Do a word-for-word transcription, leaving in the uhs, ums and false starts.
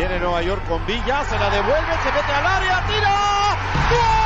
Viene Nueva York con Villa, se la devuelve, se mete al área, tira. ¡Gol!